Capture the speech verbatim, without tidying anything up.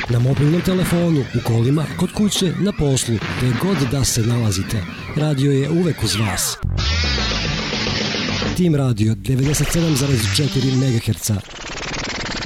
Na mobilnom telefonu, u kolima, kod kuće, na poslu, gde god da se nalazite. Radio je uvek uz vas. Tim Radio devedeset sedam zarez četiri megaherca.